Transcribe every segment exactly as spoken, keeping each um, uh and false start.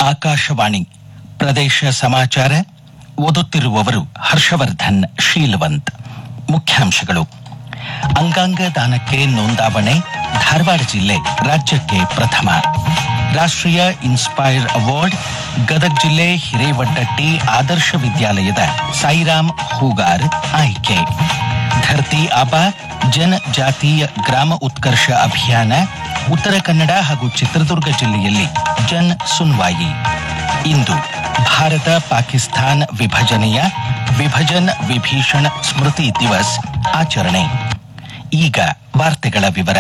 ಆಕಾಶವಾಣಿ ಪ್ರದೇಶ ಸಮಾಚಾರ ಓದುತ್ತಿರುವವರು ಹರ್ಷವರ್ಧನ್ ಶೀಲವಂತ್. ಮುಖ್ಯಾಂಶಗಳು: ಅಂಗಾಂಗ ದಾನಕ್ಕೆ ನೋಂದಾವಣೆ, ಧಾರವಾಡ ಜಿಲ್ಲೆ ರಾಜ್ಯಕ್ಕೆ ಪ್ರಥಮ. ರಾಷ್ಟ್ರೀಯ ಇನ್ಸ್ಪೈರ್ ಅವಾರ್ಡ್, ಗದಗ ಜಿಲ್ಲೆ ಹಿರೇವಡ್ಡಟ್ಟಿ ಆದರ್ಶ ವಿದ್ಯಾಲಯದ ಸಾಯಿರಾಮ್ ಹೂಗಾರ್ ಆಯ್ಕೆ. ಧರ್ತಿ ಆಬಾ ಜನಜಾತೀಯ ಗ್ರಾಮ ಉತ್ಕರ್ಷ ಅಭಿಯಾನ, ಉತ್ತರ ಕನ್ನಡ ಹಾಗೂ ಚಿತ್ರದುರ್ಗ ಜಿಲ್ಲೆಯಲ್ಲಿ ಜನ್ ಸುನ್ವಾಯಿ. ಇಂದು ಭಾರತ ಪಾಕಿಸ್ತಾನ ವಿಭಜನೆಯ ವಿಭಜನ್ ವಿಭೀಷಣ್ ಸ್ಮೃತಿ ದಿವಸ್ ಆಚರಣೆ. ಈಗ ವಾರ್ತೆಗಳ ವಿವರ.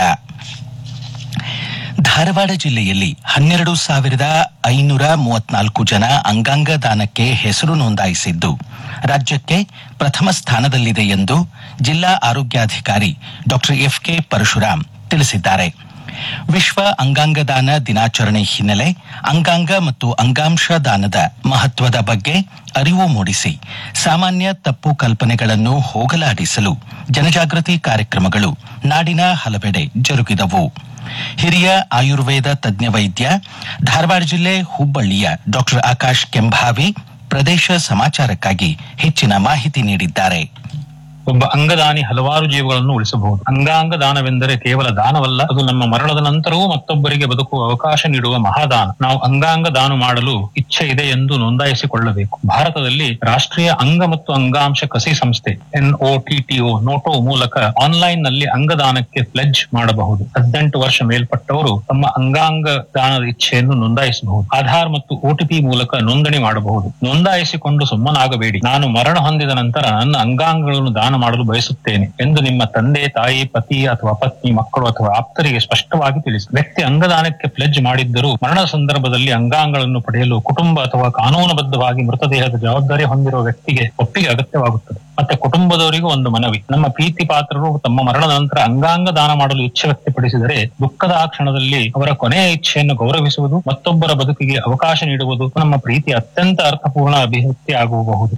ಧಾರವಾಡ ಜಿಲ್ಲೆಯಲ್ಲಿ ಹನ್ನೆರಡು ಸಾವಿರದ ಐನೂರ ಮೂವತ್ನಾಲ್ಕು ಜನ ಅಂಗಾಂಗ ದಾನಕ್ಕೆ ಹೆಸರು ನೋಂದಾಯಿಸಿದ್ದು ರಾಜ್ಯಕ್ಕೆ ಪ್ರಥಮ ಸ್ಥಾನದಲ್ಲಿದೆ ಎಂದು ಜಿಲ್ಲಾ ಆರೋಗ್ಯಾಧಿಕಾರಿ ಡಾಕ್ಟರ್ ಎಫ್ ಕೆ ಪರಶುರಾಮ್ ತಿಳಿಸಿದ್ದಾರೆ. ವಿಶ್ವ ಅಂಗಾಂಗ ದಾನ ದಿನಾಚರಣೆ ಹಿನ್ನೆಲೆ ಅಂಗಾಂಗ ಮತ್ತು ಅಂಗಾಂಶ ದಾನದ ಮಹತ್ವದ ಬಗ್ಗೆ ಅರಿವು ಮೂಡಿಸಿ ಸಾಮಾನ್ಯ ತಪ್ಪು ಕಲ್ಪನೆಗಳನ್ನು ಹೋಗಲಾಡಿಸಲು ಜನಜಾಗೃತಿ ಕಾರ್ಯಕ್ರಮಗಳು ನಾಡಿನ ಹಲವೆಡೆ ಜರುಗಿದವು. ಹಿರಿಯ ಆಯುರ್ವೇದ ತಜ್ಞ ವೈದ್ಯ, ಧಾರವಾಡ ಜಿಲ್ಲೆ ಹುಬ್ಬಳ್ಳಿಯ ಡಾಕ್ಟರ್ ಆಕಾಶ್ ಕೆಂಭಾವಿ ಪ್ರದೇಶ ಸಮಾಚಾರಕ್ಕಾಗಿ ಹೆಚ್ಚಿನ ಮಾಹಿತಿ ನೀಡಿದ್ದಾರೆ. ಒಬ್ಬ ಅಂಗದಾನಿ ಹಲವಾರು ಜೀವಗಳನ್ನು ಉಳಿಸಬಹುದು. ಅಂಗಾಂಗ ದಾನವೆಂದರೆ ಕೇವಲ ದಾನವಲ್ಲ, ಅದು ನಮ್ಮ ಮರಣದ ನಂತರವೂ ಮತ್ತೊಬ್ಬರಿಗೆ ಬದುಕುವ ಅವಕಾಶ ನೀಡುವ ಮಹಾದಾನ. ನಾವು ಅಂಗಾಂಗ ದಾನ ಮಾಡಲು ಇಚ್ಛೆ ಇದೆ ಎಂದು ನೋಂದಾಯಿಸಿಕೊಳ್ಳಬೇಕು. ಭಾರತದಲ್ಲಿ ರಾಷ್ಟ್ರೀಯ ಅಂಗ ಮತ್ತು ಅಂಗಾಂಶ ಕಸಿ ಸಂಸ್ಥೆ N O T T O ನೋಟೋ ಮೂಲಕ ಆನ್ಲೈನ್ ನಲ್ಲಿ ಅಂಗದಾನಕ್ಕೆ ಪ್ಲೆಡ್ಜ್ ಮಾಡಬಹುದು. ಹದಿನೆಂಟು ವರ್ಷ ಮೇಲ್ಪಟ್ಟವರು ತಮ್ಮ ಅಂಗಾಂಗ ದಾನದ ಇಚ್ಛೆಯನ್ನು ನೋಂದಾಯಿಸಬಹುದು. ಆಧಾರ್ ಮತ್ತು ಒಟಿಪಿ ಮೂಲಕ ನೋಂದಣಿ ಮಾಡಬಹುದು. ನೋಂದಾಯಿಸಿಕೊಂಡು ಸುಮ್ಮನಾಗಬೇಡಿ. ನಾನು ಮರಣ ಹೊಂದಿದ ನಂತರ ನನ್ನ ಅಂಗಾಂಗಗಳನ್ನು ದಾನ ಮಾಡಲು ಬಯಸುತ್ತೇನೆ ಎಂದು ನಿಮ್ಮ ತಂದೆ, ತಾಯಿ, ಪತಿ ಅಥವಾ ಪತ್ನಿ, ಮಕ್ಕಳು ಅಥವಾ ಆಪ್ತರಿಗೆ ಸ್ಪಷ್ಟವಾಗಿ ತಿಳಿಸಿ. ವ್ಯಕ್ತಿ ಅಂಗದಾನಕ್ಕೆ ಪ್ಲೆಡ್ಜ್ ಮಾಡಿದ್ದರೂ ಮರಣದ ಸಂದರ್ಭದಲ್ಲಿ ಅಂಗಾಂಗಗಳನ್ನು ಪಡೆಯಲು ಕುಟುಂಬ ಅಥವಾ ಕಾನೂನುಬದ್ಧವಾಗಿ ಮೃತದೇಹದ ಜವಾಬ್ದಾರಿ ಹೊಂದಿರುವ ವ್ಯಕ್ತಿಗೆ ಒಪ್ಪಿಗೆ ಅಗತ್ಯವಾಗುತ್ತದೆ. ಮತ್ತೆ ಕುಟುಂಬದವರಿಗೂ ಒಂದು ಮನವಿ: ನಮ್ಮ ಪ್ರೀತಿ ಪಾತ್ರರು ತಮ್ಮ ಮರಣದ ನಂತರ ಅಂಗಾಂಗ ದಾನ ಮಾಡಲು ಇಚ್ಛೆ ವ್ಯಕ್ತಪಡಿಸಿದರೆ ದುಃಖದ ಆ ಕ್ಷಣದಲ್ಲಿ ಅವರ ಕೊನೆಯ ಇಚ್ಛೆಯನ್ನು ಗೌರವಿಸುವುದು, ಮತ್ತೊಬ್ಬರ ಬದುಕಿಗೆ ಅವಕಾಶ ನೀಡುವುದು ನಮ್ಮ ಪ್ರೀತಿ ಅತ್ಯಂತ ಅರ್ಥಪೂರ್ಣ ಅಭಿವ್ಯಕ್ತಿ ಆಗಬಹುದು.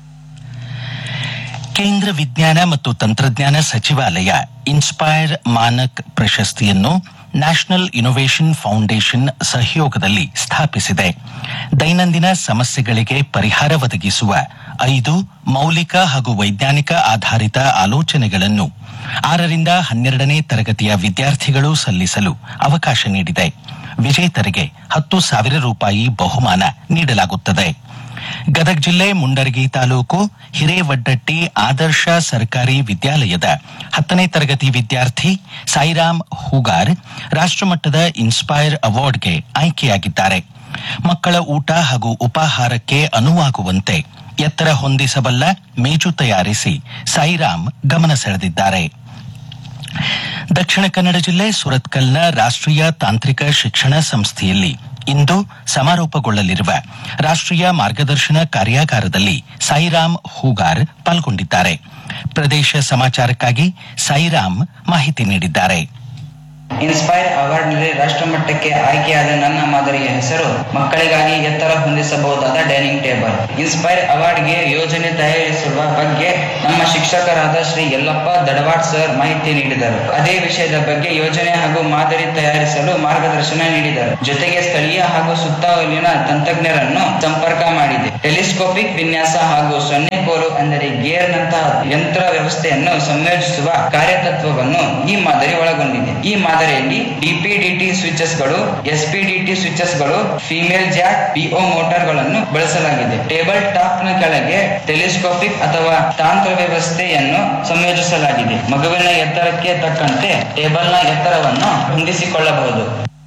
ಕೇಂದ್ರ ವಿಜ್ಞಾನ ಮತ್ತು ತಂತ್ರಜ್ಞಾನ ಸಚಿವಾಲಯ ಇನ್ಸ್ಪೈರ್ ಮಾನಕ್ ಪ್ರಶಸ್ತಿಯನ್ನು ನ್ಯಾಷನಲ್ ಇನ್ನೋವೇಷನ್ ಫೌಂಡೇಶನ್ ಸಹಯೋಗದಲ್ಲಿ ಸ್ಥಾಪಿಸಿದೆ. ದೈನಂದಿನ ಸಮಸ್ಯೆಗಳಿಗೆ ಪರಿಹಾರ ಒದಗಿಸುವ ಐದು ಮೌಲಿಕ ಹಾಗೂ ವೈಜ್ಞಾನಿಕ ಆಧಾರಿತ ಆಲೋಚನೆಗಳನ್ನು ಆರರಿಂದ ಹನ್ನೆರಡನೇ ತರಗತಿಯ ವಿದ್ಯಾರ್ಥಿಗಳು ಸಲ್ಲಿಸಲು ಅವಕಾಶ ನೀಡಿದೆ. ವಿಜೇತರಿಗೆ ಹತ್ತು ಸಾವಿರ ರೂಪಾಯಿ ಬಹುಮಾನ ನೀಡಲಾಗುತ್ತದೆ. ಗದಗ ಜಿಲ್ಲೆ ಮುಂಡರಗಿ ತಾಲೂಕು ಹಿರೇವಡ್ಡಟ್ಟಿ ಆದರ್ಶ ಸರ್ಕಾರಿ ವಿದ್ಯಾಲಯದ ಹತ್ತನೇ ತರಗತಿ ವಿದ್ಯಾರ್ಥಿ ಸಾಯಿರಾಮ್ ಹೂಗಾರ್ ರಾಷ್ಟ್ರಮಟ್ಟದ ಇನ್ಸ್ಪೈರ್ ಅವಾರ್ಡ್ಗೆ ಆಯ್ಕೆಯಾಗಿದ್ದಾರೆ. ಮಕ್ಕಳ ಊಟ ಹಾಗೂ ಉಪಾಹಾರಕ್ಕೆ ಅನುವಾಗುವಂತೆ ಎತ್ತರ ಹೊಂದಿಸಬಲ್ಲ ಮೇಜು ತಯಾರಿಸಿ ಸಾಯಿರಾಮ್ ಗಮನ ಸೆಳೆದಿದ್ದಾರೆ. ದಕ್ಷಿಣ ಕನ್ನಡ ಜಿಲ್ಲೆ ಸುರತ್ಕಲ್ನ ರಾಷ್ಟ್ರೀಯ ತಾಂತ್ರಿಕ ಶಿಕ್ಷಣ ಸಂಸ್ಥೆಯಲ್ಲಿ ಇಂದು ಸಮಾರೋಪಗೊಳ್ಳಲಿರುವ ರಾಷ್ಟ್ರೀಯ ಮಾರ್ಗದರ್ಶನ ಕಾರ್ಯಾಗಾರದಲ್ಲಿ ಸಾಯಿರಾಮ್ ಹೂಗಾರ್ ಪಾಲ್ಗೊಂಡಿದ್ದಾರೆ. ಪ್ರದೇಶ ಸಮಾಚಾರಕ್ಕಾಗಿ ಸಾಯಿರಾಮ್ ಮಾಹಿತಿ ನೀಡಿದ್ದಾರೆ. ಇನ್ಸ್ಪೈರ್ ಅವಾರ್ಡ್ ನಲ್ಲಿ ರಾಷ್ಟ್ರಮಟ್ಟಕ್ಕೆ ಆಯ್ಕೆಯಾದ ನನ್ನ ಮಾದರಿಯ ಹೆಸರು ಮಕ್ಕಳಿಗಾಗಿ ಎತ್ತರ ಹೊಂದಿಸಬಹುದಾದ ಡೈನಿಂಗ್ ಟೇಬಲ್. ಇನ್ಸ್ಪೈರ್ ಅವಾರ್ಡ್ಗೆ ಯೋಜನೆ ತಯಾರಿಸುವ ಬಗ್ಗೆ ನಮ್ಮ ಶಿಕ್ಷಕರಾದ ಶ್ರೀ ಯಲ್ಲಪ್ಪ ದಡವಾಡ್ ಸರ್ ಮಾಹಿತಿ ನೀಡಿದರು. ಅದೇ ವಿಷಯದ ಬಗ್ಗೆ ಯೋಜನೆ ಹಾಗೂ ಮಾದರಿ ತಯಾರಿಸಲು ಮಾರ್ಗದರ್ಶನ ನೀಡಿದರು. ಜೊತೆಗೆ ಸ್ಥಳೀಯ ಹಾಗೂ ಸುತ್ತಮುತ್ತಲಿನ ತಂತ್ರಜ್ಞರನ್ನು ಸಂಪರ್ಕ ಮಾಡಿದೆ. ಟೆಲಿಸ್ಕೋಪಿಕ್ ವಿನ್ಯಾಸ ಹಾಗೂ ಸೊನ್ನೆ ಕೋಲು ಅಂದರೆ ಗೇರ್ ನಂತಹ ಯಂತ್ರ ವ್ಯವಸ್ಥೆಯನ್ನು ಸಂಯೋಜಿಸುವ ಕಾರ್ಯತತ್ವವನ್ನು ಈ ಮಾದರಿ ಒಳಗೊಂಡಿದೆ. ಈ ಮಾದರಿಯಲ್ಲಿ ಡಿಪಿಡಿಟಿ ಸ್ವಿಚಸ್ ಗಳು, ಎಸ್ಪಿಡಿಟಿ ಸ್ವಿಚಸ್ ಗಳು, ಫಿಮೇಲ್ ಜಾಕ್, ಪಿಒ ಮೋಟಾರ್ ಗಳನ್ನು ಬಳಸಲಾಗಿದೆ. ಟೇಬಲ್ ಟಾಪ್ ನ ಕೆಳಗೆ ಟೆಲಿಸ್ಕೋಪಿಕ್ ಅಥವಾ ತಾಂತ್ರ ವ್ಯವಸ್ಥೆಯನ್ನು ಸಂಯೋಜಿಸಲಾಗಿದೆ. ಮಗುವಿನ ಎತ್ತರಕ್ಕೆ ತಕ್ಕಂತೆ ಟೇಬಲ್ ನ ಎತ್ತರವನ್ನು ಹೊಂದಿಸಿಕೊಳ್ಳಬಹುದು.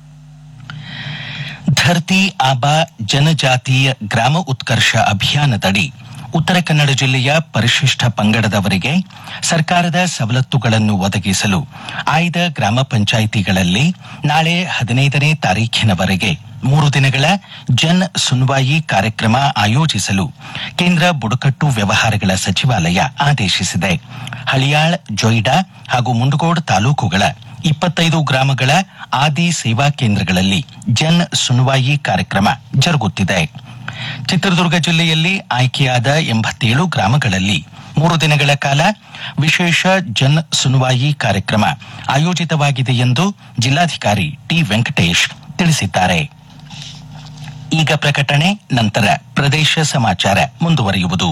ಧರ್ತಿ ಆಬಾ ಜನಜಾತೀಯ ಗ್ರಾಮ ಉತ್ಕರ್ಷ ಅಭಿಯಾನದಡಿ ಉತ್ತರ ಕನ್ನಡ ಜಿಲ್ಲೆಯ ಪರಿಶಿಷ್ಟ ಪಂಗಡದವರಿಗೆ ಸರ್ಕಾರದ ಸವಲತ್ತುಗಳನ್ನು ಒದಗಿಸಲು ಆಯ್ದ ಗ್ರಾಮ ಪಂಚಾಯಿತಿಗಳಲ್ಲಿ ನಾಳೆ ಹದಿನೈದನೇ ತಾರೀಖಿನವರೆಗೆ ಮೂರು ದಿನಗಳ ಜನ್ ಸುನ್ವಾಯಿ ಕಾರ್ಯಕ್ರಮ ಆಯೋಜಿಸಲು ಕೇಂದ್ರ ಬುಡಕಟ್ಟು ವ್ಯವಹಾರಗಳ ಸಚಿವಾಲಯ ಆದೇಶಿಸಿದೆ. ಹಳಿಯಾಳ್, ಜೊಯ್ಡಾ ಹಾಗೂ ಮುಂಡಗೋಡ್ ತಾಲೂಕುಗಳ ಇಪ್ಪತ್ತೈದು ಗ್ರಾಮಗಳ ಆದಿ ಸೇವಾ ಕೇಂದ್ರಗಳಲ್ಲಿ ಜನ್ ಸುನ್ವಾಯಿ ಕಾರ್ಯಕ್ರಮ ಜರುಗುತ್ತಿದೆ. ಚಿತ್ರದುರ್ಗ ಜಿಲ್ಲೆಯಲ್ಲಿ ಆಯ್ಕೆಯಾದ ಎಂಬತ್ತೇಳು ಗ್ರಾಮಗಳಲ್ಲಿ ಮೂರು ದಿನಗಳ ಕಾಲ ವಿಶೇಷ ಜನ್ ಸುನ್ವಾಯಿ ಕಾರ್ಯಕ್ರಮ ಆಯೋಜಿತವಾಗಿದೆ ಎಂದು ಜಿಲ್ಲಾಧಿಕಾರಿ ಟಿ ವೆಂಕಟೇಶ್ ತಿಳಿಸಿದ್ದಾರೆ. ಈಗ ಪ್ರಕಟಣೆ, ನಂತರ ಪ್ರದೇಶ ಸಮಾಚಾರ ಮುಂದುವರಿಯುವುದು.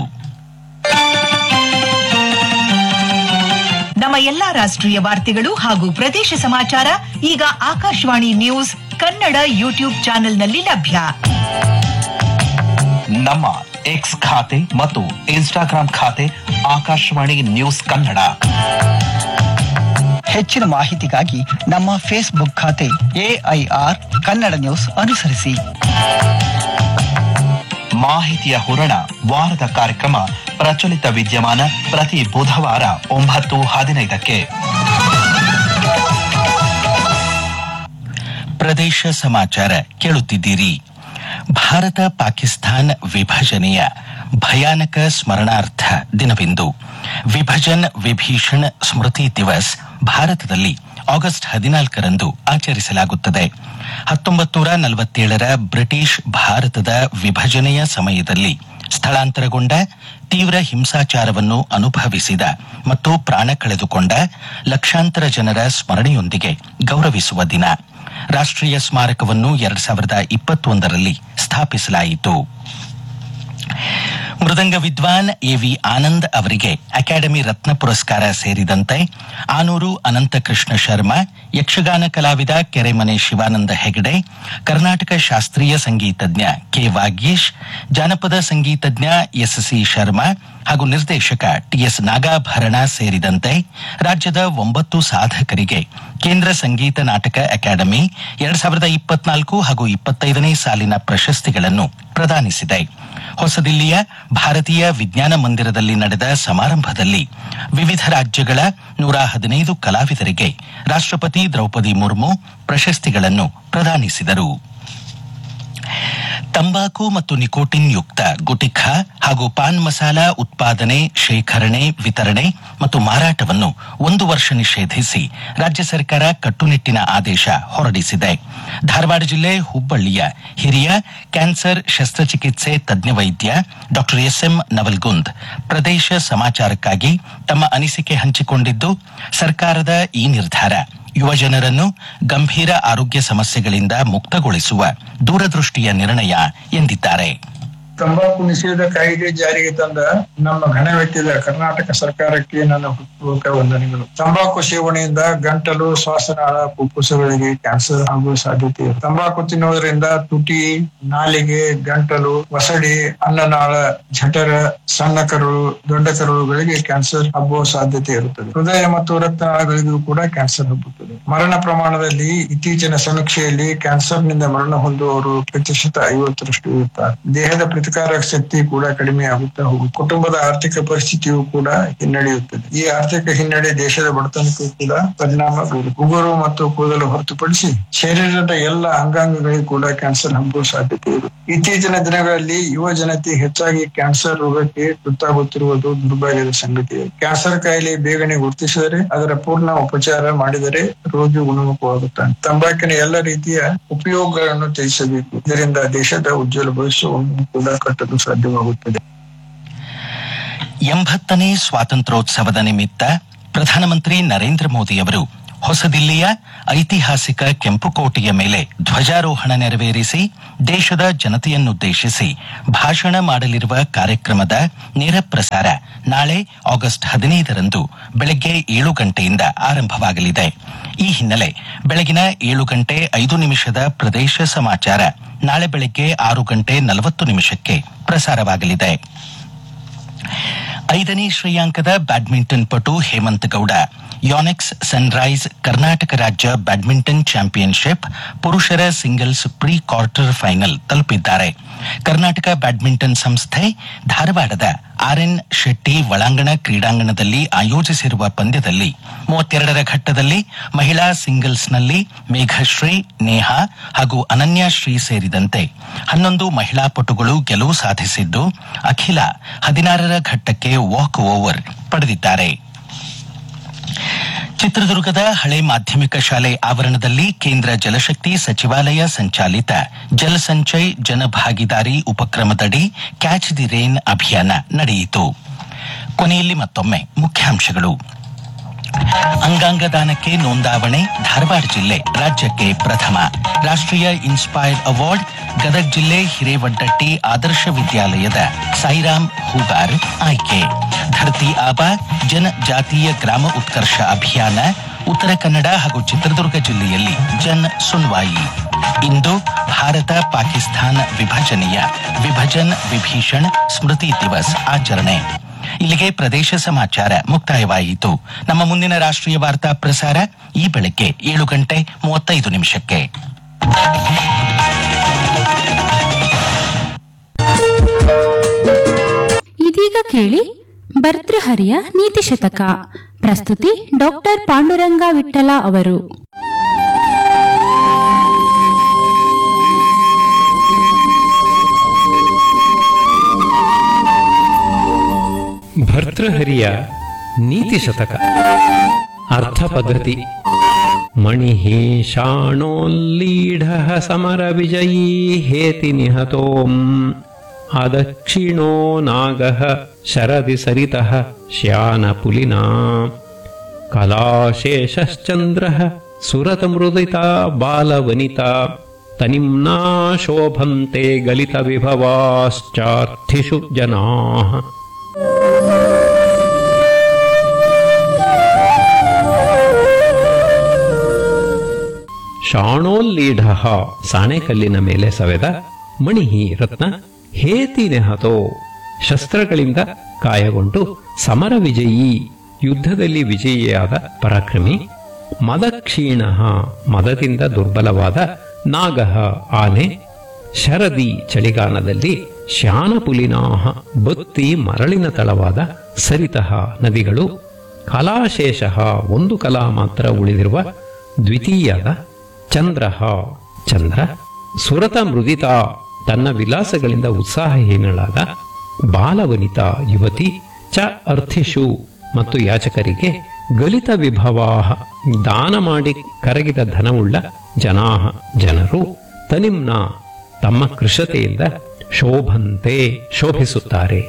ನಮ್ಮ ಎಲ್ಲಾ ರಾಷ್ಟ್ರೀಯ ವಾರ್ತೆಗಳು ಹಾಗೂ ಪ್ರದೇಶ ಸಮಾಚಾರ ಈಗ ಆಕಾಶವಾಣಿ ನ್ಯೂಸ್ ಕನ್ನಡ ಯೂಟ್ಯೂಬ್ ಚಾನೆಲ್ನಲ್ಲಿ ಲಭ್ಯ. ನಮ್ಮ ಎಕ್ಸ್ ಖಾತೆ ಮತ್ತು ಇನ್ಸ್ಟಾಗ್ರಾಂ ಖಾತೆ ಆಕಾಶವಾಣಿ ನ್ಯೂಸ್ ಕನ್ನಡ. ಹೆಚ್ಚಿನ ಮಾಹಿತಿಗಾಗಿ ನಮ್ಮ ಫೇಸ್ಬುಕ್ ಖಾತೆ ಎಐಆರ್ ಕನ್ನಡ ನ್ಯೂಸ್ ಅನುಸರಿಸಿ. ಮಾಹಿತಿಯ ಹೂರಣ ವಾರದ ಕಾರ್ಯಕ್ರಮ ಪ್ರಚಲಿತ ವಿದ್ಯಮಾನ ಪ್ರತಿ ಬುಧವಾರ ಒಂಬತ್ತು ಹದಿನೈದಕ್ಕೆ. ಪ್ರದೇಶ ಸಮಾಚಾರ ಕೇಳುತ್ತಿದ್ದೀರಿ. ಭಾರತ ಪಾಕಿಸ್ತಾನ್ ವಿಭಜನೆಯ ಭಯಾನಕ ಸ್ಮರಣಾರ್ಥ ದಿನವಿಂದು ವಿಭಜನ್ ವಿಭೀಷಣ್ ಸ್ಮೃತಿ ದಿವಸ್ ಭಾರತದಲ್ಲಿ ಆಗಸ್ಟ್ ಹದಿನಾಲ್ಕರಂದು ಆಚರಿಸಲಾಗುತ್ತದೆ. ಹತ್ತೊಂಬತ್ತು ನೂರ ನಲವತ್ತೇಳರ ಬ್ರಿಟಿಷ್ ಭಾರತದ ವಿಭಜನೆಯ ಸಮಯದಲ್ಲಿ ಸ್ಥಳಾಂತರಗೊಂಡ, ತೀವ್ರ ಹಿಂಸಾಚಾರವನ್ನು ಅನುಭವಿಸಿದ ಮತ್ತು ಪ್ರಾಣ ಕಳೆದುಕೊಂಡ ಲಕ್ಷಾಂತರ ಜನರ ಸ್ಮರಣೆಯೊಂದಿಗೆ ಗೌರವಿಸುವ ದಿನ. ರಾಷ್ಟ್ರೀಯ ಸ್ಮಾರಕವನ್ನು ಎರಡ್ ಸಾವಿರದ ಇಪ್ಪತ್ತೊಂದರಲ್ಲಿ ಸ್ಥಾಪಿಸಲಾಯಿತು. ಮೃದಂಗ ವಿದ್ವಾನ್ ಎವಿ ಆನಂದ್ ಅವರಿಗೆ ಅಕಾಡೆಮಿ ರತ್ನ ಪುರಸ್ಕಾರ ಸೇರಿದಂತೆ ಆನೂರು ಅನಂತಕೃಷ್ಣ ಶರ್ಮಾ, ಯಕ್ಷಗಾನ ಕಲಾವಿದ ಕೆರೆಮನೆ ಶಿವಾನಂದ ಹೆಗಡೆ, ಕರ್ನಾಟಕ ಶಾಸ್ತ್ರೀಯ ಸಂಗೀತಜ್ಞ ಕೆ ವಾಗೀಶ್, ಜಾನಪದ ಸಂಗೀತಜ್ಞ ಎಸ್ ಸಿ ಶರ್ಮಾ ಹಾಗೂ ನಿರ್ದೇಶಕ ಟಿಎಸ್ ನಾಗಾಭರಣ ಸೇರಿದಂತೆ ರಾಜ್ಯದ ಒಂಬತ್ತು ಸಾಧಕರಿಗೆ ಕೇಂದ್ರ ಸಂಗೀತ ನಾಟಕ ಅಕಾಡೆಮಿ ಎರಡ್ ಸಾವಿರದ ಇಪ್ಪತ್ನಾಲ್ಕು ಹಾಗೂ ಇಪ್ಪತ್ತೈದನೇ ಸಾಲಿನ ಪ್ರಶಸ್ತಿಗಳನ್ನು ಪ್ರದಾನಿಸಿದೆ. ಹೊಸದಿಲ್ಲಿಯ ಭಾರತೀಯ ವಿಜ್ಞಾನ ಮಂದಿರದಲ್ಲಿ ನಡೆದ ಸಮಾರಂಭದಲ್ಲಿ ವಿವಿಧ ರಾಜ್ಯಗಳ ನೂರ ಹದಿನೈದು ಕಲಾವಿದರಿಗೆ ರಾಷ್ಟ್ರಪತಿ ದ್ರೌಪದಿ ಮುರ್ಮು ಪ್ರಶಸ್ತಿಗಳನ್ನು ಪ್ರದಾನಿಸಿದರು. ತಂಬಾಕು ಮತ್ತು ನಿಕೋಟಿನ್ ಯುಕ್ತ ಗುಟಿಖಾ ಹಾಗೂ ಪಾನ್ ಮಸಾಲ ಉತ್ಪಾದನೆ, ಶೇಖರಣೆ, ವಿತರಣೆ ಮತ್ತು ಮಾರಾಟವನ್ನು ಒಂದು ವರ್ಷ ನಿಷೇಧಿಸಿ ರಾಜ್ಯ ಸರ್ಕಾರ ಕಟ್ಟುನಿಟ್ಟಿನ ಆದೇಶ ಹೊರಡಿಸಿದೆ. ಧಾರವಾಡ ಜಿಲ್ಲೆ ಹುಬ್ಬಳ್ಳಿಯ ಹಿರಿಯ ಕ್ಯಾನ್ಸರ್ ಶಸ್ತ್ರಚಿಕಿತ್ಸೆ ತಜ್ಞ ವೈದ್ಯ ಡಾ ಎಸ್ಎಂ ನವಲ್ಗುಂದ್ ಪ್ರದೇಶ ಸಮಾಚಾರಕ್ಕಾಗಿ ತಮ್ಮ ಅನಿಸಿಕೆ ಹಂಚಿಕೊಂಡಿದ್ದು, ಸರ್ಕಾರದ ಈ ನಿರ್ಧಾರ ಯುವಜನರನ್ನು ಗಂಭೀರ ಆರೋಗ್ಯ ಸಮಸ್ಯೆಗಳಿಂದ ಮುಕ್ತಗೊಳಿಸುವ ದೂರದೃಷ್ಟಿಯ ನಿರ್ಣಯ ಎಂದಿದ್ದಾರೆ. ತಂಬಾಕು ನಿಷೇಧ ಕಾಯ್ದೆ ಜಾರಿಗೆ ತಂದ ನಮ್ಮ ಘನ ವ್ಯಕ್ತಿಯ ಕರ್ನಾಟಕ ಸರ್ಕಾರಕ್ಕೆ ನನ್ನ ಹೃತ್ಪೂರ್ವಕ ವಂದನೆಗಳು. ತಂಬಾಕು ಸೇವನೆಯಿಂದ ಗಂಟಲು, ಶ್ವಾಸನಾಳ, ಫುಫುಸಗಳಿಗೆ ಕ್ಯಾನ್ಸರ್ ಆಗುವ ಸಾಧ್ಯತೆ ಇದೆ. ತಂಬಾಕು ತಿನ್ನುವುದರಿಂದ ತುಟಿ, ನಾಲಿಗೆ, ಗಂಟಲು, ಒಸಡಿ, ಅನ್ನನಾಳ, ಜಠರ, ಸಣ್ಣ ಕರುಳು, ದೊಡ್ಡ ಕರುಳುಗಳಿಗೆ ಕ್ಯಾನ್ಸರ್ ಹಬ್ಬುವ ಸಾಧ್ಯತೆ ಇರುತ್ತದೆ. ಹೃದಯ ಮತ್ತು ರಕ್ತನಾಳಗಳಿಗೂ ಕೂಡ ಕ್ಯಾನ್ಸರ್ ಹಬ್ಬುತ್ತದೆ. ಮರಣ ಪ್ರಮಾಣದಲ್ಲಿ ಇತ್ತೀಚಿನ ಸಮೀಕ್ಷೆಯಲ್ಲಿ ಕ್ಯಾನ್ಸರ್ನಿಂದ ಮರಣ ಹೊಂದುವವರು ಪ್ರತಿಶತ ಐವತ್ತರಷ್ಟು ಇರುತ್ತಾರೆ. ದೇಹದ ಪ್ರತಿಕಾರಕ ಶಕ್ತಿ ಕೂಡ ಕಡಿಮೆ ಆಗುತ್ತಾ ಹೋಗುತ್ತದೆ. ಕುಟುಂಬದ ಆರ್ಥಿಕ ಪರಿಸ್ಥಿತಿಯು ಕೂಡ ಹಿನ್ನಡೆಯುತ್ತದೆ. ಈ ಆರ್ಥಿಕ ಹಿನ್ನಡೆ ದೇಶದ ಬಡತನಕ್ಕೂ ಕೂಡ ಪರಿಣಾಮ ಬೀರುತ್ತದೆ. ಉಗುರು ಮತ್ತು ಕೂದಲು ಹೊರತುಪಡಿಸಿ ಶರೀರದ ಎಲ್ಲ ಅಂಗಾಂಗಗಳಿಗೂ ಕೂಡ ಕ್ಯಾನ್ಸರ್ ಹಬ್ಬುವ ಸಾಧ್ಯತೆ ಇದೆ. ಇತ್ತೀಚಿನ ದಿನಗಳಲ್ಲಿ ಯುವ ಜನತೆ ಹೆಚ್ಚಾಗಿ ಕ್ಯಾನ್ಸರ್ ರೋಗಕ್ಕೆ ತುತ್ತಾಗುತ್ತಿರುವುದು ದುರ್ಭಾಗ್ಯದ ಸಂಗತಿ. ಕ್ಯಾನ್ಸರ್ ಕಾಯಿಲೆ ಬೇಗನೆ ಗುರುತಿಸಿದರೆ ಅದರ ಪೂರ್ಣ ಉಪಚಾರ ಮಾಡಿದರೆ ರೋಗಿ ಗುಣಮುಖವಾಗುತ್ತಾನೆ. ತಂಬಾಕಿನ ಎಲ್ಲ ರೀತಿಯ ಉಪಯೋಗಗಳನ್ನು ತ್ಯಜಿಸಬೇಕು. ಇದರಿಂದ ದೇಶದ ಉಜ್ವಲ ಭವಿಷ್ಯವನ್ನು ಕೂಡ ಕಟ್ಟಲು ಸಾಧ್ಯವಾಗುತ್ತದೆ. ಎಂಬತ್ತನೇ ಸ್ವಾತಂತ್ರ್ಯೋತ್ಸವದ ನಿಮಿತ್ತ ಪ್ರಧಾನಮಂತ್ರಿ ನರೇಂದ್ರ ಮೋದಿ ಅವರು ಹೊಸದಿಲ್ಲಿಯ ಐತಿಹಾಸಿಕ ಕೆಂಪುಕೋಟೆಯ ಮೇಲೆ ಧ್ವಜಾರೋಹಣ ನೆರವೇರಿಸಿ ದೇಶದ ಜನತೆಯನ್ನುದ್ದೇಶಿಸಿ ಭಾಷಣ ಮಾಡಲಿರುವ ಕಾರ್ಯಕ್ರಮದ ನೇರ ಪ್ರಸಾರ ನಾಳೆ ಆಗಸ್ಟ್ ಹದಿನೈದರಂದು ಬೆಳಗ್ಗೆ ಏಳು ಗಂಟೆಯಿಂದ ಆರಂಭವಾಗಲಿದೆ. ಈ ಹಿನ್ನೆಲೆ ಬೆಳಗಿನ ಏಳು ಗಂಟೆ ಐದು ನಿಮಿಷದ ಪ್ರದೇಶ ಸಮಾಚಾರ ನಾಳೆ ಬೆಳಗ್ಗೆ ಆರು ಗಂಟೆ ನಲವತ್ತು ನಿಮಿಷಕ್ಕೆ ಪ್ರಸಾರವಾಗಲಿದೆ. ಐದನೇ ಶ್ರೇಯಾಂಕದ ಬ್ಯಾಡ್ಮಿಂಟನ್ ಪಟು ಹೇಮಂತ್ ಗೌಡ ಯಾನೆಕ್ಸ್ ಸನ್ರೈಸ್ ಕರ್ನಾಟಕ ರಾಜ್ಯ ಬ್ಯಾಡ್ಮಿಂಟನ್ ಚಾಂಪಿಯನ್ಶಿಪ್ ಪುರುಷರ ಸಿಂಗಲ್ಸ್ ಪ್ರೀ ಕ್ವಾರ್ಟರ್ ಫೈನಲ್ ತಲುಪಿದ್ದಾರೆ. ಕರ್ನಾಟಕ ಬ್ಯಾಡ್ಮಿಂಟನ್ ಸಂಸ್ಥೆ ಧಾರವಾಡದ ಆರ್ಎನ್ ಶೆಟ್ಟಿ ಒಳಾಂಗಣ ಕ್ರೀಡಾಂಗಣದಲ್ಲಿ ಆಯೋಜಿಸಿರುವ ಪಂದ್ಯದಲ್ಲಿ ಮೂವತ್ತೆರಡರ ಘಟ್ಟದಲ್ಲಿ ಮಹಿಳಾ ಸಿಂಗಲ್ಸ್ನಲ್ಲಿ ಮೇಘಶ್ರೀ, ನೇಹಾ ಹಾಗೂ ಅನನ್ಯಾಶ್ರೀ ಸೇರಿದಂತೆ ಹನ್ನೊಂದು ಮಹಿಳಾ ಪಟುಗಳು ಗೆಲುವು ಸಾಧಿಸಿದ್ದು ಅಖಿಲ ಹದಿನಾರರ ಘಟ್ಟಕ್ಕೆ ವಾಕ್ ಓವರ್ ಪಡೆದಿದ್ದಾರೆ. ಚಿತ್ರದುರ್ಗದ ಹಳೆ ಮಾಧ್ಯಮಿಕ ಶಾಲೆ ಆವರಣದಲ್ಲಿ ಕೇಂದ್ರ ಜಲಶಕ್ತಿ ಸಚಿವಾಲಯ ಸಂಚಾಲಿತ Jal Sanchay ಜನಭಾಗಿದಾರಿ ಉಪಕ್ರಮದಡಿ catch the rain ಅಭಿಯಾನ ನಡೆಯಿತು. ಕೊನೆಯಲ್ಲಿ ಮತ್ತೊಮ್ಮೆ ಮುಖ್ಯಾಂಶಗಳು. ಅಂಗಾಂಗ ದಾನಕ್ಕೆ ನೋಂದಾವಣೆ, ಧಾರವಾಡ ಜಿಲ್ಲೆ ರಾಜ್ಯಕ್ಕೆ ಪ್ರಥಮ. ರಾಷ್ಟ್ರೀಯ ಇನ್ಸ್ಪೈರ್ ಅವಾರ್ಡ್ ಗದಗ ಜಿಲ್ಲೆ ಹಿರೇವಡ್ಡಟ್ಟಿ ಆದರ್ಶ ವಿದ್ಯಾಲಯದ ಸಾಯಿರಾಮ್ ಹೂಗಾರ್ ಆಯ್ಕೆ. ಧರ್ತಿ ಆಬಾ ಜನಜಾತೀಯ ಗ್ರಾಮ ಉತ್ಕರ್ಷ ಅಭಿಯಾನ ಉತ್ತರ ಕನ್ನಡ ಹಾಗೂ ಚಿತ್ರದುರ್ಗ ಜಿಲ್ಲೆಯಲ್ಲಿ ಜನ್ ಸುನ್ವಾಯಿ. ಇಂದು ಭಾರತ ಪಾಕಿಸ್ತಾನ ವಿಭಜನೆಯ ವಿಭಜನ್ ವಿಭೀಷಣ್ ಸ್ಮೃತಿ ದಿವಸ್ ಆಚರಣೆ. ಇಲ್ಲಿಗೆ ಪ್ರದೇಶ ಸಮಾಚಾರ ಮುಕ್ತಾಯವಾಯಿತು. ನಮ್ಮ ಮುಂದಿನ ರಾಷ್ಟ್ರೀಯ ವಾರ್ತಾ ಪ್ರಸಾರ ಈ ಬೆಳಗ್ಗೆ ಏಳು ಗಂಟೆ ಮೂವತ್ತೈದು ನಿಮಿಷಕ್ಕೆ. ಇದೀಗ ಕೇಳಿ ಭರ್ತೃಹರಿಯ ನೀತಿ ಶತಕ. ಪ್ರಸ್ತುತಿ ಡಾಕ್ಟರ್ ಪಾಂಡುರಂಗ ವಿಠಲ ಅವರು. ಭರ್ತೃಹರಿಯ ನೀತಿ ಶತಕ. ಅರ್ಥ ಪದ್ಧತಿ. ಮಣಿಃ ಶಾಣೋಲ್ಲೀಢಃ ಸಮರ ವಿಜಯೀ ಹೇತಿ ನಿಹತೋಂ ಅದಕ್ಷಿಣೋ ನಾಗಃ ಶರದಿ ಸರಿತಃ ಶ್ಯಾನ ಪುಲಿನಾ ಕಲಾಶೇಷಶ್ಚಂದ್ರಃ ಸುರತ ಮೃದಿತಾ ಬಾಲವನಿತಾ ತನಿಮ್ನಾ ಶೋಭಂತೆ ಗಲಿತ ವಿಭವಾಶ್ಚಾರ್ಥಿಷು ಜನಾಃ. ಶಾಣೋಲ್ಲೀಢ ಸಾಣೆಕಲ್ಲಿನ ಮೇಲೆ ಸವೆದ, ಮಣಿಹಿ ರತ್ನ, ಹೇತಿ ನೆಹತೋ ಶಸ್ತ್ರಗಳಿಂದ ಕಾಯಗೊಂಡು, ಸಮರ ವಿಜಯೀ ಯುದ್ಧದಲ್ಲಿ ವಿಜಯಿಯಾದ ಪರಾಕ್ರಮಿ, ಮದಕ್ಷೀಣ ಮದದಿಂದ ದುರ್ಬಲವಾದ, ನಾಗಃ ಆನೆ, ಶರದಿ ಚಳಿಗಾಲದಲ್ಲಿ, ಶ್ಯಾನಪುಲಿನಾಹ ಬತ್ತಿ ಮರಳಿನ ತಳವಾದ, ಸರಿತಃ ನದಿಗಳು, ಕಲಾಶೇಷ ಒಂದು ಕಲಾ ಮಾತ್ರ ಉಳಿದಿರುವ ದ್ವಿತೀಯದ, ಚಂದ್ರ ಚಂದ್ರ, ಸುರತ ಮೃದಿತ ತನ್ನ ವಿಲಾಸಗಳಿಂದ ಉತ್ಸಾಹಹೀನಳಾದ, ಬಾಲವನಿತ ಯುವತಿ, ಚ ಅರ್ಥಿಷು ಮತ್ತು ಯಾಚಕರಿಗೆ, ಗಲಿತ ವಿಭವಾಹ ದಾನ ಮಾಡಿ ಕರಗಿದ ಧನವುಳ್ಳ, ಜನಾಹ ಜನರು, ತನಿಮ್ನ ತಮ್ಮ ಕೃಶತೆಯಿಂದ, ಶೋಭಂತೆ ಶೋಭಿಸುತ್ತಾರೆ.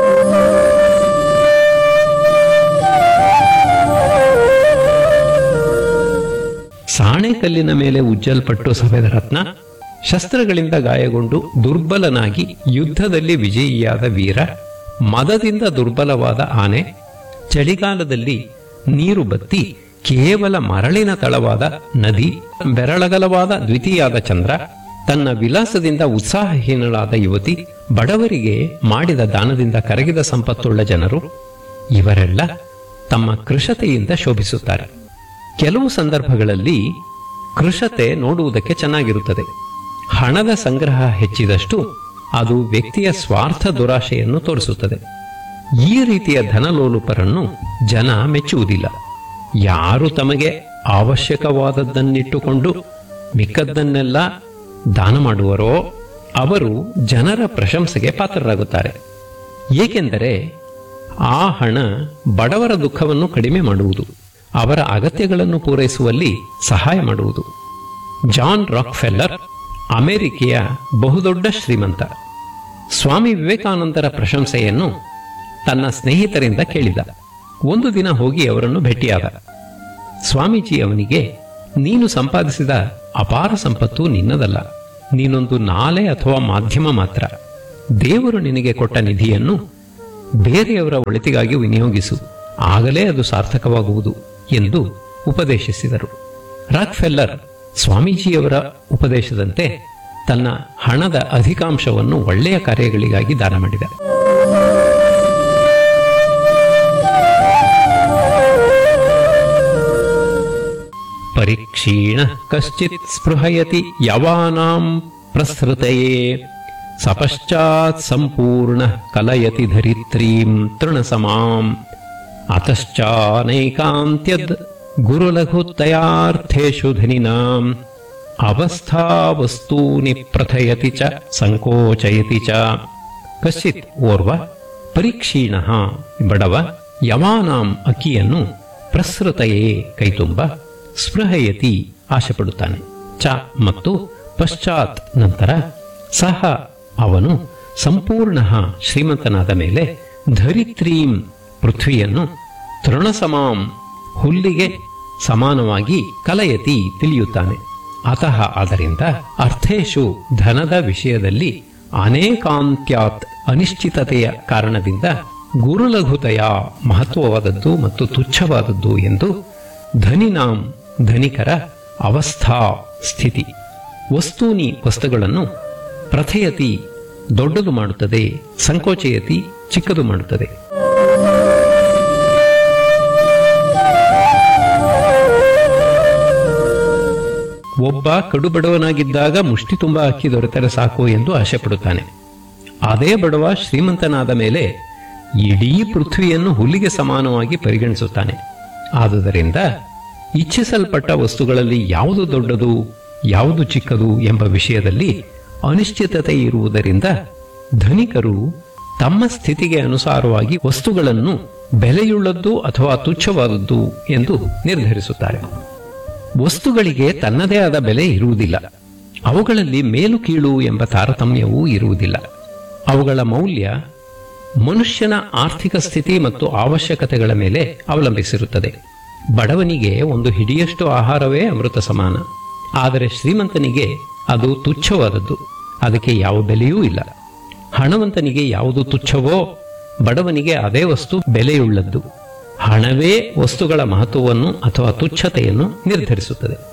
ಸಾಣೆಕಲ್ಲಿನ ಮೇಲೆ ಉಜ್ಜಲ್ಪಟ್ಟು ಸವೆದ ರತ್ನ, ಶಸ್ತ್ರಗಳಿಂದ ಗಾಯಗೊಂಡು ದುರ್ಬಲನಾಗಿ ಯುದ್ಧದಲ್ಲಿ ವಿಜಯಿಯಾದ ವೀರ, ಮದದಿಂದ ದುರ್ಬಲವಾದ ಆನೆ, ಚಳಿಗಾಲದಲ್ಲಿ ನೀರು ಬತ್ತಿ ಕೇವಲ ಮರಳಿನ ತಳವಾದ ನದಿ, ಬೆರಳಗಲವಾದ ದ್ವಿತೀಯಾದ ಚಂದ್ರ, ತನ್ನ ವಿಲಾಸದಿಂದ ಉತ್ಸಾಹಹೀನಳಾದ ಯುವತಿ, ಬಡವರಿಗೆ ಮಾಡಿದ ದಾನದಿಂದ ಕರಗಿದ ಸಂಪತ್ತುಳ್ಳ ಜನರು, ಇವರೆಲ್ಲ ತಮ್ಮ ಕೃಶತೆಯಿಂದ ಶೋಭಿಸುತ್ತಾರೆ. ಕೆಲವು ಸಂದರ್ಭಗಳಲ್ಲಿ ಕೃಶತೆ ನೋಡುವುದಕ್ಕೆ ಚೆನ್ನಾಗಿರುತ್ತದೆ. ಹಣದ ಸಂಗ್ರಹ ಹೆಚ್ಚಿದಷ್ಟು ಅದು ವ್ಯಕ್ತಿಯ ಸ್ವಾರ್ಥ ದುರಾಶೆಯನ್ನು ತೋರಿಸುತ್ತದೆ. ಈ ರೀತಿಯ ಧನಲೋಲುಪರನ್ನು ಜನ ಮೆಚ್ಚುವುದಿಲ್ಲ. ಯಾರು ತಮಗೆ ಅವಶ್ಯಕವಾದದ್ದನ್ನಿಟ್ಟುಕೊಂಡು ಮಿಕ್ಕದ್ದನ್ನೆಲ್ಲ ದಾನ ಮಾಡುವರೋ ಅವರು ಜನರ ಪ್ರಶಂಸೆಗೆ ಪಾತ್ರರಾಗುತ್ತಾರೆ. ಏಕೆಂದರೆ ಆ ಹಣ ಬಡವರ ದುಃಖವನ್ನು ಕಡಿಮೆ ಮಾಡುವುದು, ಅವರ ಅಗತ್ಯಗಳನ್ನು ಪೂರೈಸುವಲ್ಲಿ ಸಹಾಯ ಮಾಡುವುದು. ಜಾನ್ ರಾಕ್ಫೆಲ್ಲರ್ ಅಮೆರಿಕೆಯ ಬಹುದೊಡ್ಡ ಶ್ರೀಮಂತ. ಸ್ವಾಮಿ ವಿವೇಕಾನಂದರ ಪ್ರಶಂಸೆಯನ್ನು ತನ್ನ ಸ್ನೇಹಿತರಿಂದ ಕೇಳಿದ. ಒಂದು ದಿನ ಹೋಗಿ ಅವರನ್ನು ಭೇಟಿಯಾದ. ಸ್ವಾಮೀಜಿ ಅವನಿಗೆ, ನೀನು ಸಂಪಾದಿಸಿದ ಅಪಾರ ಸಂಪತ್ತು ನಿನ್ನದಲ್ಲ, ನೀನೊಂದು ನಾಲೆ ಅಥವಾ ಮಾಧ್ಯಮ ಮಾತ್ರ. ದೇವರು ನಿನಗೆ ಕೊಟ್ಟ ನಿಧಿಯನ್ನು ಬೇರೆಯವರ ಒಳಿತಿಗಾಗಿ ವಿನಿಯೋಗಿಸು, ಆಗಲೇ ಅದು ಸಾರ್ಥಕವಾಗುವುದು ಎಂದು ಉಪದೇಶಿಸಿದರು. ರಾಕ್ಫೆಲ್ಲರ್ ಸ್ವಾಮೀಜಿಯವರ ಉಪದೇಶದಂತೆ ತನ್ನ ಹಣದ ಅಧಿಕಾಂಶವನ್ನು ಒಳ್ಳೆಯ ಕಾರ್ಯಗಳಿಗಾಗಿ ದಾನ ಮಾಡಿದ. ಪರೀಕ್ಷೀಣ ಕಶ್ಚಿತ್ ಸ್ಪೃಹಯತಿ ಯವಾನಾಂ ಪ್ರಸೃತಯೇ ಸಪಶ್ಚಾತ್ ಸಂಪೂರ್ಣ ಕಲಯತಿ ಧರಿತ್ರೀಂ ತೃಣಸಮಾಂ ಅತಶ್ಚಾನೈಕಾಂತ್ಯದ್ ಗುರುಲಘುತಯಾರ್ಥೇಷು ಧನಿನಾಂ ಅವಸ್ಥಾ ವಸ್ತೂನಿ ಪ್ರಥಯತಿ ಚ ಸಂಕೋಚಯತಿ ಚ. ಕಶ್ಚಿತ್ ಓರ್ವ, ಪರೀಕ್ಷೀಣ ಬಡವ, ಯವಾನಾಂ ಅಕ್ಕಿಯನ್ನು, ಪ್ರಸೃತಯೇ ಕೈತುಂಬ, ಸ್ಪೃಹಯತಿ ಆಶೆಪಡುತ್ತಾನೆ, ಚ ಮತ್ತು ಪಶ್ಚಾತ್ ನಂತರ, ಸಹ ಅವನು, ಸಂಪೂರ್ಣ ಶ್ರೀಮಂತನಾದ ಮೇಲೆ, ಧರಿತ್ರೀಂ ಪೃಥ್ವಿಯನ್ನು, ತೃಣಸಮಾಂ ಹುಲ್ಲಿಗೆ ಸಮಾನವಾಗಿ, ಕಲಯತಿ ತಿಳಿಯುತ್ತಾನೆ, ಅತಃ ಆದ್ದರಿಂದ ಅರ್ಥೇಶು ಧನದ ವಿಷಯದಲ್ಲಿ ಅನೇಕಾಂತ್ಯಾತ್ ಅನಿಶ್ಚಿತತೆಯ ಕಾರಣದಿಂದ ಗುರುಲಘುತೆಯ ಮಹತ್ವವಾದದ್ದು ಮತ್ತು ತುಚ್ಛವಾದದ್ದು ಎಂದು ಧನಿನಾಂ ಧನಿಕರ ಅವಸ್ಥಾ ಸ್ಥಿತಿ ವಸ್ತೂನಿ ವಸ್ತುಗಳನ್ನು ಪ್ರಥಯತಿ ದೊಡ್ಡದು ಮಾಡುತ್ತದೆ, ಸಂಕೋಚಯತಿ ಚಿಕ್ಕದು ಮಾಡುತ್ತದೆ. ಒಬ್ಬ ಕಡುಬಡವನಾಗಿದ್ದಾಗ ಮುಷ್ಟಿ ತುಂಬ ಅಕ್ಕಿ ದೊರೆತರೆ ಸಾಕು ಎಂದು ಆಶೆ ಪಡುತ್ತಾನೆ. ಅದೇ ಬಡವ ಶ್ರೀಮಂತನಾದ ಮೇಲೆ ಇಡೀ ಪೃಥ್ವಿಯನ್ನು ಹುಲ್ಲಿಗೆ ಸಮಾನವಾಗಿ ಪರಿಗಣಿಸುತ್ತಾನೆ. ಆದುದರಿಂದ ಇಚ್ಛಿಸಲ್ಪಟ್ಟ ವಸ್ತುಗಳಲ್ಲಿ ಯಾವುದು ದೊಡ್ಡದು ಯಾವುದು ಚಿಕ್ಕದು ಎಂಬ ವಿಷಯದಲ್ಲಿ ಅನಿಶ್ಚಿತತೆ ಇರುವುದರಿಂದ ಧನಿಕರು ತಮ್ಮ ಸ್ಥಿತಿಗೆ ಅನುಸಾರವಾಗಿ ವಸ್ತುಗಳನ್ನು ಬೆಲೆಯುಳ್ಳದ್ದು ಅಥವಾ ತುಚ್ಛವಾದದ್ದು ಎಂದು ನಿರ್ಧರಿಸುತ್ತಾರೆ. ವಸ್ತುಗಳಿಗೆ ತನ್ನದೇ ಆದ ಬೆಲೆ ಇರುವುದಿಲ್ಲ. ಅವುಗಳಲ್ಲಿ ಮೇಲು ಕೀಳು ಎಂಬ ತಾರತಮ್ಯವೂ ಇರುವುದಿಲ್ಲ. ಅವುಗಳ ಮೌಲ್ಯ ಮನುಷ್ಯನ ಆರ್ಥಿಕ ಸ್ಥಿತಿ ಮತ್ತು ಅವಶ್ಯಕತೆಗಳ ಮೇಲೆ ಅವಲಂಬಿಸಿರುತ್ತದೆ. ಬಡವನಿಗೆ ಒಂದು ಹಿಡಿಯಷ್ಟು ಆಹಾರವೇ ಅಮೃತ ಸಮಾನ. ಆದರೆ ಶ್ರೀಮಂತನಿಗೆ ಅದು ತುಚ್ಛವಾದದ್ದು, ಅದಕ್ಕೆ ಯಾವ ಬೆಲೆಯೂ ಇಲ್ಲ. ಹಣವಂತನಿಗೆ ಯಾವುದು ತುಚ್ಛವೋ ಬಡವನಿಗೆ ಅದೇ ವಸ್ತು ಬೆಲೆಯುಳ್ಳದ್ದು. ಹಣವೇ ವಸ್ತುಗಳ ಮಹತ್ವವನ್ನು ಅಥವಾ ತುಚ್ಛತೆಯನ್ನು ನಿರ್ಧರಿಸುತ್ತದೆ.